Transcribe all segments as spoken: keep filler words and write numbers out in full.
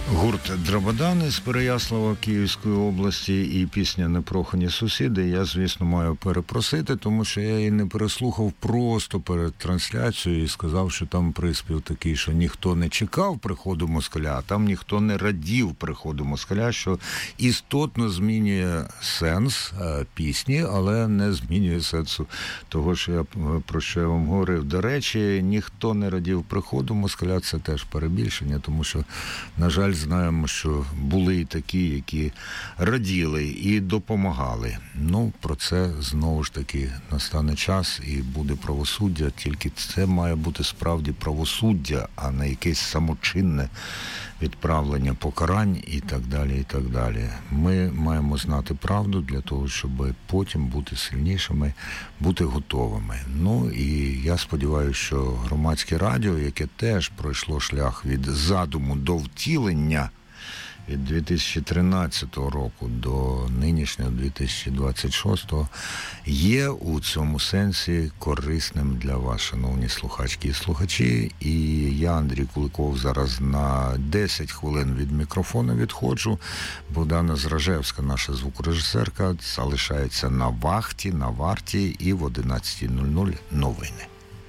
Гурт «Драбадани» з Переяслава Київської області і пісня «Непрохані сусіди». Я, звісно, маю перепросити, тому що я її не переслухав просто перед трансляцією і сказав, що там приспів такий, що ніхто не чекав приходу москаля, а там ніхто не радів приходу москаля, що істотно змінює сенс пісні, але не змінює сенсу того, що я, про що я вам говорив. До речі, ніхто не радів приходу москаля, це теж перебільшення, тому що, на жаль, знаємо, що були і такі, які раділи і допомагали. Ну, про це знову ж таки настане час і буде правосуддя, тільки це має бути справді правосуддя, а не якесь самочинне відправлення покарань і так далі, і так далі. Ми маємо знати правду для того, щоб потім бути сильнішими, бути готовими. Ну, і я сподіваюся, що громадське радіо, яке теж пройшло шлях від задуму до втілення, від дві тисячі тринадцятого року до нинішнього дві тисячі двадцять шостого, є у цьому сенсі корисним для вас, шановні слухачки і слухачі. І я, Андрій Куликов, зараз на десять хвилин від мікрофону відходжу. Богдана Зражевська, наша звукорежисерка, залишається на вахті, на варті, і в одинадцята нуль нуль новини.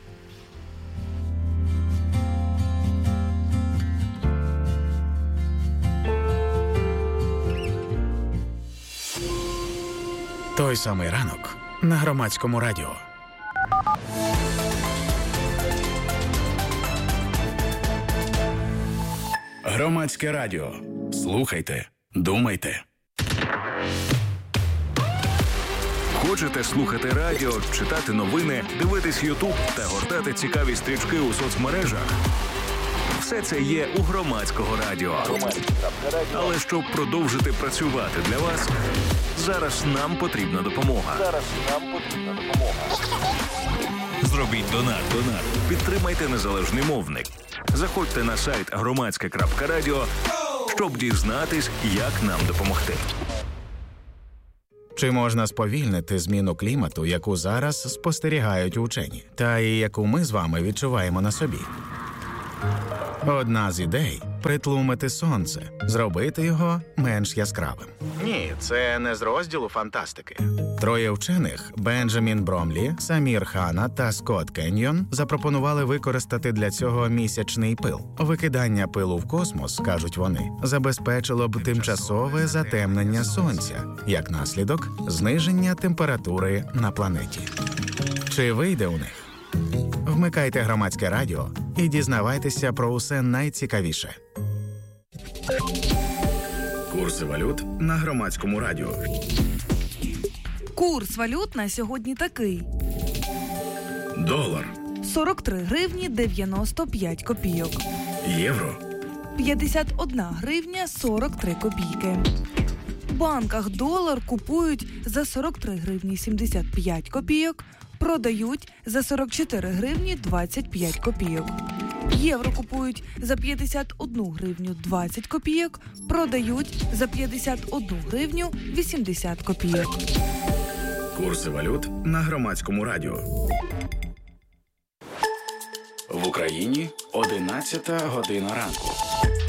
Той самий ранок на Громадському радіо. Громадське радіо. Слухайте, думайте. Хочете слухати радіо, читати новини, дивитись Ютуб та гортати цікаві стрічки у соцмережах? Все це є у Громадського радіо. Але щоб продовжити працювати для вас, зараз нам потрібна допомога. Зараз нам потрібна допомога. Зробіть донат. Донат. Підтримайте незалежний мовник. Заходьте на сайт громадське крапка радіо, щоб дізнатись, як нам допомогти. Чи можна сповільнити зміну клімату, яку зараз спостерігають учені, та і яку ми з вами відчуваємо на собі? Одна з ідей – притлумити сонце, зробити його менш яскравим. Ні, це не з розділу фантастики. Троє вчених – Бенджамін Бромлі, Самір Хана та Скотт Кеньйон – запропонували використати для цього місячний пил. Викидання пилу в космос, кажуть вони, забезпечило б тимчасове затемнення сонця, як наслідок – зниження температури на планеті. Чи вийде у них? Вмикайте Громадське радіо і дізнавайтеся про усе найцікавіше. Курси валют на Громадському радіо. Курс валют на сьогодні такий. Долар сорок три гривні дев'яносто п'ять копійок. Євро п'ятдесят одна гривня сорок три копійки. В банках долар купують за сорок три гривні сімдесят п'ять копійок, продають за сорок чотири гривні двадцять п'ять копійок. Євро купують за п'ятдесят одну гривню двадцять копійок, продають за п'ятдесят одну гривню вісімдесят копійок. Курси валют на Громадському радіо. В Україні одинадцята година ранку.